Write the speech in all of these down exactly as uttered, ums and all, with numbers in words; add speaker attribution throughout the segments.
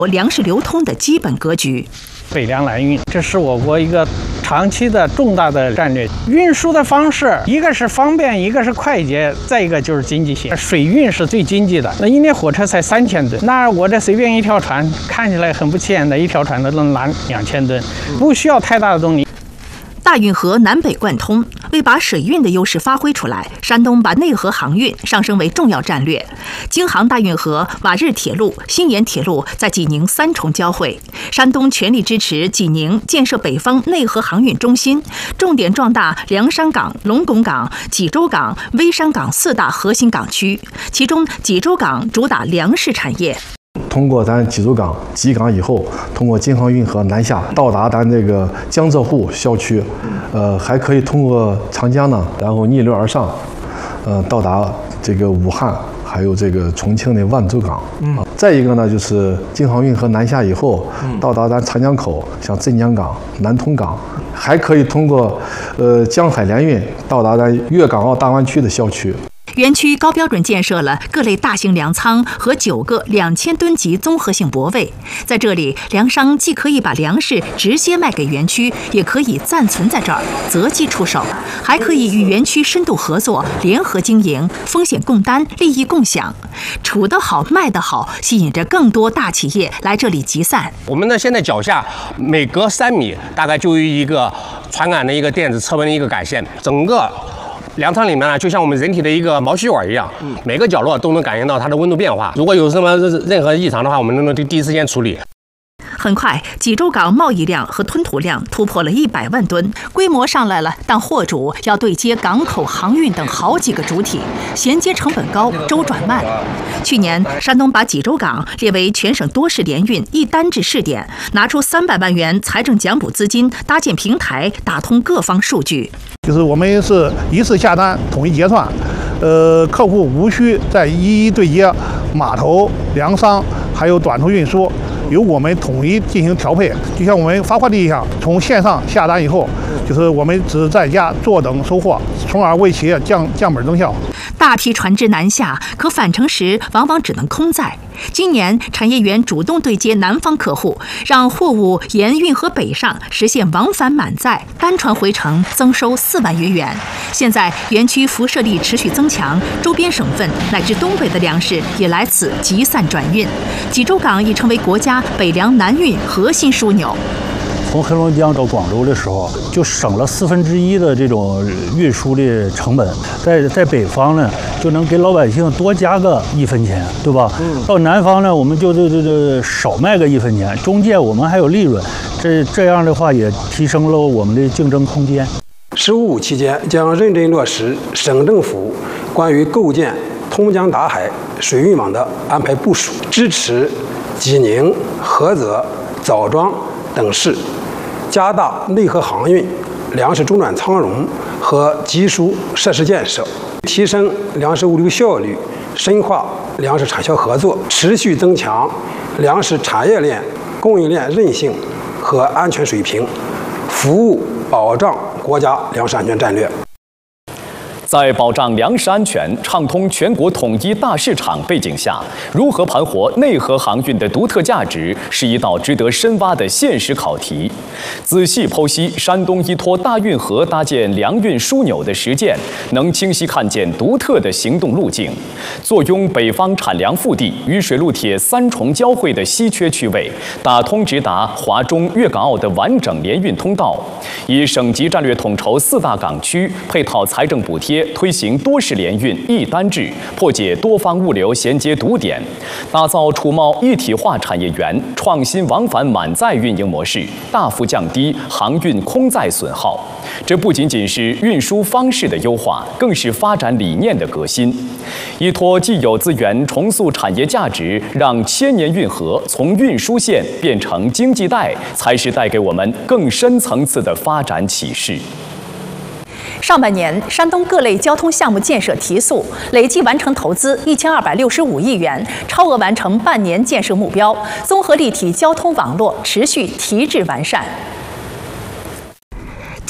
Speaker 1: 粮食流通的基本格局。
Speaker 2: 北粮南运，这是我国一个长期的重大的战略。运输的方式，一个是方便，一个是快捷，再一个就是经济性。水运是最经济的，那一列火车才三千吨，那我这随便一条船，看起来很不起眼的一条船都能拦两千吨，不需要太大的动力。
Speaker 1: 大运河南北贯通，为把水运的优势发挥出来，山东把内河航运上升为重要战略。京杭大运河、瓦日铁路、新延铁路在济宁三重交汇，山东全力支持济宁建设北方内河航运中心，重点壮大凉山港、龙拱港、济州港、微山港四大核心港区，其中济州港主打粮食产业。
Speaker 3: 通过咱济州港集港以后，通过京杭运河南下到达咱这个江浙沪校区，呃，还可以通过长江呢，然后逆流而上，呃，到达这个武汉，还有这个重庆的万州港。嗯，再一个呢，就是京杭运河南下以后，到达咱长江口，像镇江港、南通港，还可以通过呃江海联运到达咱粤港澳大湾区的校区。
Speaker 1: 园区高标准建设了各类大型粮仓和九个两千吨级综合性泊位，在这里，粮商既可以把粮食直接卖给园区，也可以暂存在这儿，择机出售，还可以与园区深度合作，联合经营，风险共担，利益共享，处得好，卖得好，吸引着更多大企业来这里集散。
Speaker 4: 我们呢，现在脚下每隔三米，大概就有一个传感的一个电子车轮的一个感线，整个粮仓里面呢，就像我们人体的一个毛细管一样，每个角落都能感应到它的温度变化。如果有什么任何异常的话，我们都能第一时间处理。
Speaker 1: 很快，济州港贸易量和吞吐量突破了一百万吨，规模上来了，但货主要对接港口航运等好几个主体，衔接成本高，周转慢。去年，山东把济州港列为全省多式联运一单制试点，拿出三百万元财政奖补资金，搭建平台，打通各方数据。
Speaker 5: 就是我们是一次下单，统一结算，呃，客户无需再一一对接码头、粮商，还有短途运输。由我们统一进行调配，就像我们发快递一样，从线上下单以后，就是我们只在家坐等收货，从而为企业降降本增效。
Speaker 1: 大批船只南下，可返程时往往只能空载。今年，产业园主动对接南方客户，让货物沿运河北上，实现往返满载，单船回程增收四万余元。现在，园区辐射力持续增强，周边省份乃至东北的粮食也来此集散转运。济州港已成为国家北粮南运核心枢纽。
Speaker 6: 从黑龙江到广州的时候，就省了四分之一的这种运输的成本，在在北方呢，就能给老百姓多加个一分钱，对吧？嗯、到南方呢，我们就这这这少卖个一分钱，中间我们还有利润，这这样的话也提升了我们的竞争空间。
Speaker 7: “十五五”期间将认真落实省政府关于构建通江达海水运网的安排部署，支持济宁、菏泽、枣庄等市加大内河航运、粮食中转仓容和集输设施建设，提升粮食物流效率，深化粮食产销合作，持续增强粮食产业链供应链韧性和安全水平，服务保障国家粮食安全战略。
Speaker 8: 在保障粮食安全、畅通全国统一大市场背景下，如何盘活内河航运的独特价值，是一道值得深挖的现实考题。仔细剖析山东依托大运河搭建粮运枢纽的实践，能清晰看见独特的行动路径。坐拥北方产粮腹地与水陆铁三重交汇的稀缺区位，打通直达华中、粤港澳的完整联运通道，以省级战略统筹四大港区，配套财政补贴，推行多式联运一单制，破解多方物流衔接堵点，打造储贸一体化产业园，创新往返满载运营模式，大幅降低航运空载损耗。这不仅仅是运输方式的优化，更是发展理念的革新。依托既有资源，重塑产业价值，让千年运河从运输线变成经济带，才是带给我们更深层次的发展启示。
Speaker 1: 上半年，山东各类交通项目建设提速，累计完成投资一千二百六十五亿元，超额完成半年建设目标，综合立体交通网络持续提质完善。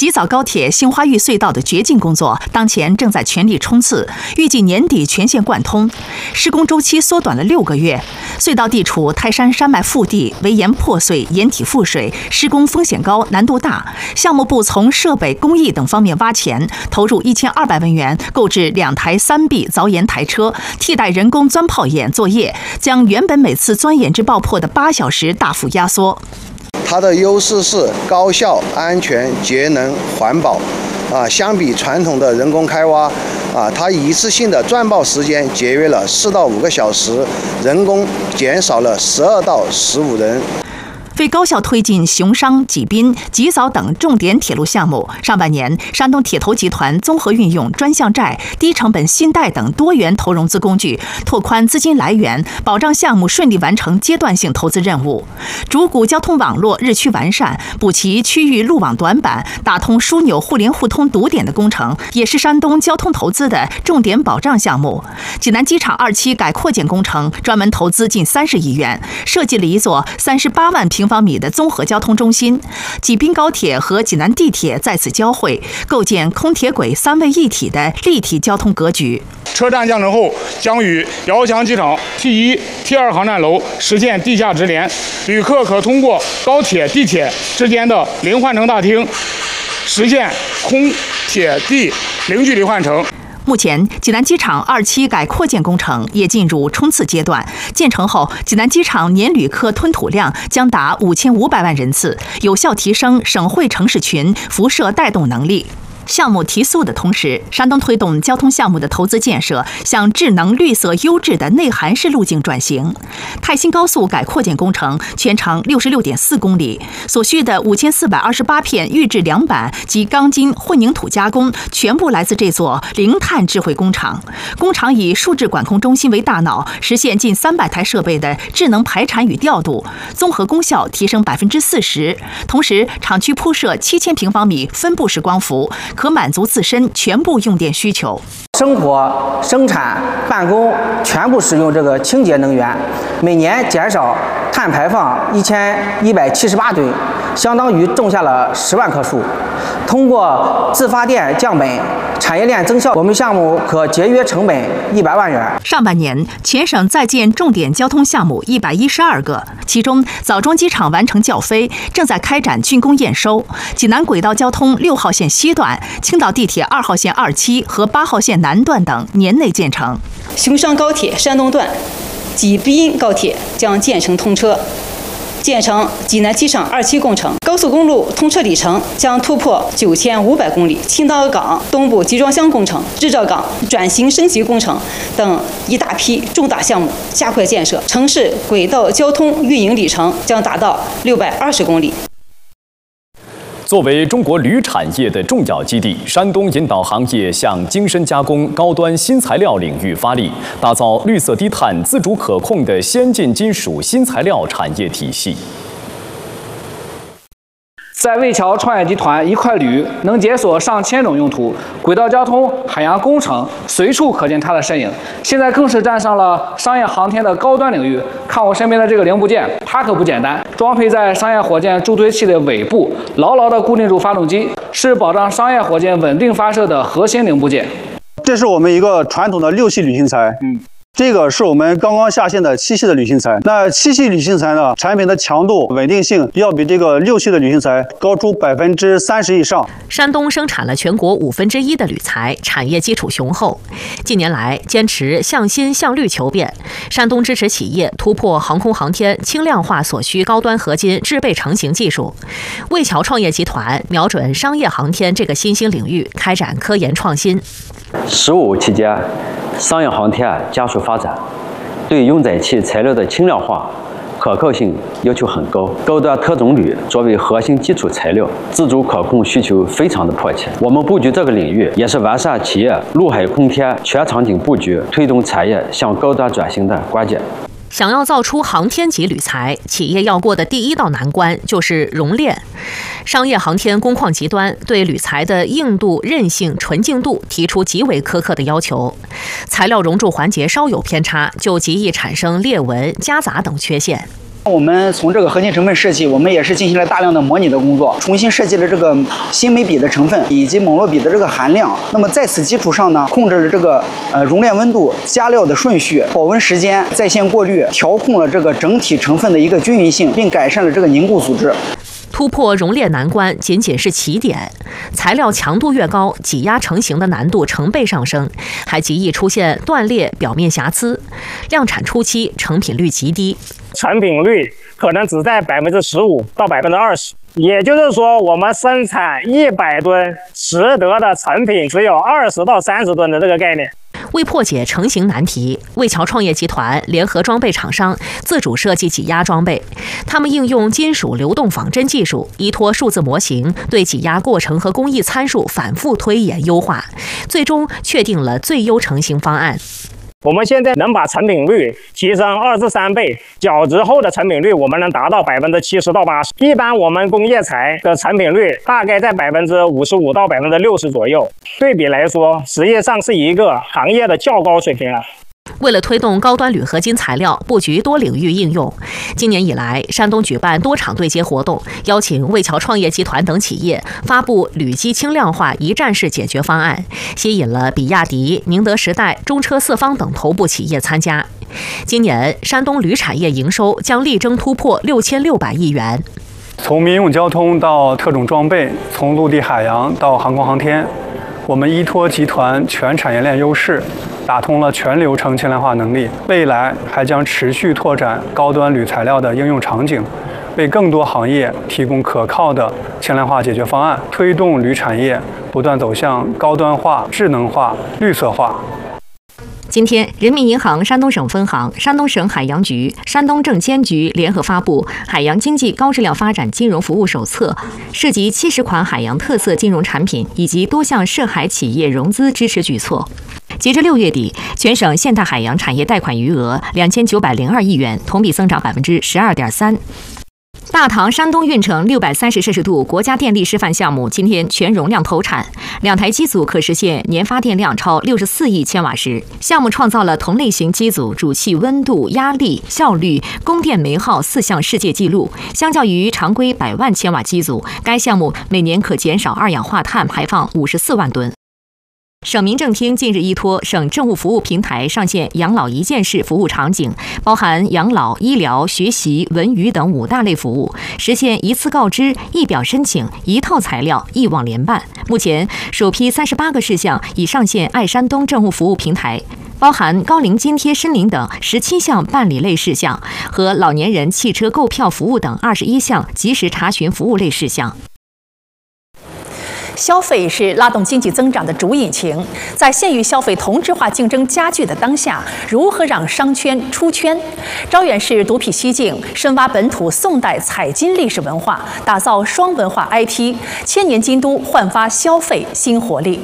Speaker 1: 吉枣高铁杏花峪隧道的掘进工作当前正在全力冲刺，预计年底全线贯通。施工周期缩短了六个月。隧道地处泰山山脉腹地，围岩破碎，岩体覆水，施工风险高，难度大。项目部从设备、工艺等方面挖钱，投入一千二百万元购置两台三臂凿岩台车，替代人工钻炮眼作业，将原本每次钻眼至爆破的八小时大幅压缩。
Speaker 9: 它的优势是高效、安全、节能、环保。啊，相比传统的人工开挖，啊，它一次性的钻爆时间节约了四到五个小时，人工减少了十二到十五人。
Speaker 1: 为高效推进熊商、济滨、吉枣等重点铁路项目，上半年山东铁投集团综合运用专项债、低成本信贷等多元投融资工具，拓宽资金来源，保障项目顺利完成阶段性投资任务。主谷交通网络日趋完善，补齐区域路网短板，打通枢纽互联互通堵点的工程，也是山东交通投资的重点保障项目。济南机场二期改扩建工程专门投资近三十亿元，设计了一座三十八万平方米的综合交通中心。济滨高铁和济南地铁在此交汇，构建空铁轨三位一体的立体交通格局。
Speaker 10: 车站建成后，将与遥翔机场 T 一、T 二航站楼实现地下直连，旅客可通过高铁、地铁之间的零换乘大厅，实现空铁地零距离换乘。
Speaker 1: 目前，济南机场二期改扩建工程也进入冲刺阶段。建成后，济南机场年旅客吞吐量将达五千五百万人次，有效提升省会城市群辐射带动能力。项目提速的同时，山东推动交通项目的投资建设向智能、绿色、优质的内涵式路径转型。泰新高速改扩建工程全长六十六点四公里，所需的五千四百二十八片预制梁板及钢筋混凝土加工，全部来自这座零碳智慧工厂。工厂以数字管控中心为大脑，实现近三百台设备的智能排产与调度，综合功效提升百分之四十。同时，厂区铺设七千平方米分布式光伏，可满足自身全部用电需求。
Speaker 11: 生活、生产、办公全部使用这个清洁能源，每年减少碳排放一千一百七十八吨，相当于种下了十万棵树。通过自发电降本、产业链增效，我们项目可节约成本一百万元。
Speaker 1: 上半年，全省在建重点交通项目一百一十二个，其中枣庄机场完成校飞，正在开展竣工验收。济南轨道交通六号线西段、青岛地铁二号线二期和八号线南段等年内建成。
Speaker 12: 熊商高铁山东段、济滨高铁将建成通车。建成济南机场二期工程，高速公路通车里程将突破九千五百公里。青岛港东部集装箱工程、制造港转型升级工程等一大批重大项目加快建设，城市轨道交通运营里程将达到六百二十公里。
Speaker 8: 作为中国铝产业的重要基地，山东引导行业向精深加工、高端新材料领域发力，打造绿色低碳、自主可控的先进金属新材料产业体系。
Speaker 13: 在魏桥创业集团，一块铝能解锁上千种用途，轨道交通、海洋工程随处可见它的身影。现在更是站上了商业航天的高端领域。看我身边的这个零部件，它可不简单，装配在商业火箭助推器的尾部，牢牢地固定住发动机，是保障商业火箭稳定发射的核心零部件。
Speaker 14: 这是我们一个传统的六系铝芯材，嗯。这个是我们刚刚下线的七系的铝芯材。那七系铝芯材呢，产品的强度、稳定性要比这个六系的铝芯材高出百分之三十以上。
Speaker 15: 山东生产了全国五分之一的铝材，产业基础雄厚。近年来，坚持向新向绿求变，山东支持企业突破航空航天、轻量化所需高端合金制备成型技术。魏桥创业集团瞄准商业航天这个新兴领域，开展科研创新。
Speaker 16: 十五期间，商业航天加速发展，对用载器材料的轻量化、可靠性要求很高。高端特种铝作为核心基础材料，自主可控需求非常的迫切。我们布局这个领域，也是完善企业陆海空天全场景布局，推动产业向高端转型的关键。
Speaker 15: 想要造出航天级铝材，企业要过的第一道难关就是熔炼。商业航天工矿极端对铝材的硬度、韧性、纯净度提出极为苛刻的要求，材料熔铸环节稍有偏差，就极易产生裂纹、夹杂等缺陷。
Speaker 17: 我们从这个核心成分设计，我们也是进行了大量的模拟的工作，重新设计了这个新镁比的成分以及锰铬比的这个含量。那么在此基础上呢，控制了这个呃熔炼温度、加料的顺序、保温时间、在线过滤，调控了这个整体成分的一个均匀性，并改善了这个凝固组织。
Speaker 15: 突破熔炼难关仅仅是起点，材料强度越高，挤压成型的难度成倍上升，还极易出现断裂、表面瑕疵。量产初期成品率极低，
Speaker 18: 成品率可能只在百分之十五到百分之二十，也就是说，我们生产一百吨实得的成品只有二十到三十吨的这个概念。
Speaker 15: 为破解成型难题，魏桥创业集团联合装备厂商自主设计挤压装备。他们应用金属流动仿真技术，依托数字模型，对挤压过程和工艺参数反复推演优化，最终确定了最优成型方案。
Speaker 18: 我们现在能把成品率提升二至三倍，绞直后的成品率我们能达到百分之七十到八十。一般我们工业材的成品率大概在百分之五十五到百分之六十左右。对比来说，实际上是一个行业的较高水平了。
Speaker 15: 为了推动高端铝合金材料布局多领域应用，今年以来，山东举办多场对接活动，邀请魏桥创业集团等企业发布铝基轻量化一站式解决方案，吸引了比亚迪、宁德时代、中车四方等头部企业参加。今年，山东铝产业营收将力争突破六千六百亿元。
Speaker 19: 从民用交通到特种装备，从陆地海洋到航空航天，我们依托集团全产业链优势，打通了全流程轻量化能力，未来还将持续拓展高端铝材料的应用场景，为更多行业提供可靠的轻量化解决方案，推动铝产业不断走向高端化、智能化、绿色化。
Speaker 15: 今天，人民银行山东省分行、山东省海洋局、山东证监局联合发布《海洋经济高质量发展金融服务手册》，涉及七十款海洋特色金融产品以及多项涉海企业融资支持举措。截至六月底，全省现代海洋产业贷款余额两千九百零二亿元，同比增长百分之十二点三。大唐山东运城六百三十摄氏度国家电力示范项目今天全容量投产，两台机组可实现年发电量超六十四亿千瓦时。项目创造了同类型机组主气温度、压力、效率、供电煤耗四项世界纪录。相较于常规百万千瓦机组，该项目每年可减少二氧化碳排放五十四万吨。省民政厅近日依托省政务服务平台上线养老一件事服务场景，包含养老、医疗、学习、文娱等五大类服务，实现一次告知、一表申请、一套材料、一网联办。目前，首批三十八个事项已上线爱山东政务服务平台，包含高龄津贴申领等十七项办理类事项和老年人汽车购票服务等二十一项即时查询服务类事项。消费是拉动经济增长的主引擎，在县域消费同质化竞争加剧的当下，如何让商圈出圈？招远市独辟蹊径，深挖本土宋代采金历史文化，打造双文化 I P， 千年金都焕发消费新活力。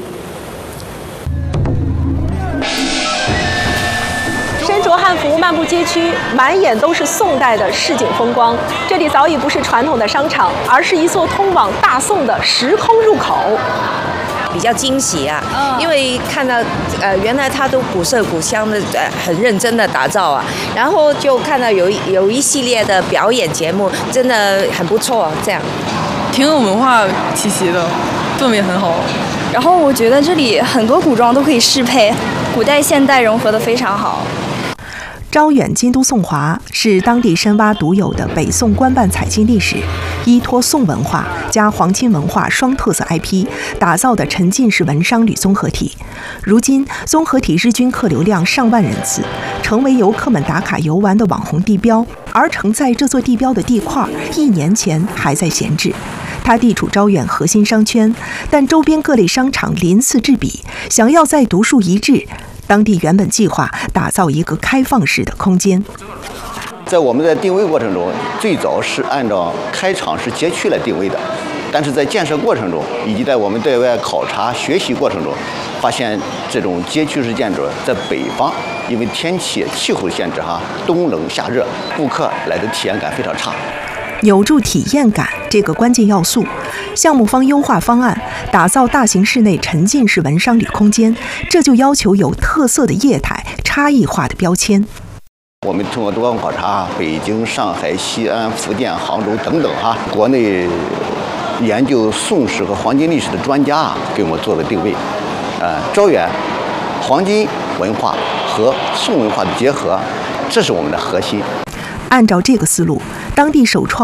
Speaker 20: 身着汉服漫步街区，满眼都是宋代的市井风光。这里早已不是传统的商场，而是一座通往大宋的时空入口。
Speaker 21: 比较惊喜啊，嗯、因为看到呃原来他都古色古香的，呃很认真的打造啊，然后就看到有有一系列的表演节目，真的很不错，这样
Speaker 22: 挺有文化气息的，氛围很好。
Speaker 23: 然后我觉得这里很多古装都可以适配，古代现代融合得非常好。
Speaker 24: 招远金都颂华是当地深挖独有的北宋官办采金历史，依托宋文化加皇亲文化双特色 I P 打造的沉浸式文商旅综合体。如今，综合体日均客流量上万人次，成为游客们打卡游玩的网红地标。而承载这座地标的地块，一年前还在闲置。它地处招远核心商圈，但周边各类商场鳞次栉比，想要再独树一帜。当地原本计划打造一个开放式的空间。
Speaker 25: 在我们在定位过程中，最早是按照开场式街区来定位的，但是在建设过程中，以及在我们对外考察学习过程中，发现这种街区式建筑在北方，因为天气气候限制哈，冬冷夏热，顾客来的体验感非常差。
Speaker 24: 有助体验感这个关键要素，项目方优化方案，打造大型室内沉浸式文商旅空间，这就要求有特色的业态、差异化的标签。
Speaker 25: 我们通过多方考察，北京、上海、西安、福建、杭州等等哈，国内研究宋史和黄金历史的专家啊，给我们做了定位。呃，招远黄金文化和宋文化的结合，这是我们的核心。
Speaker 24: 按照这个思路，当地首创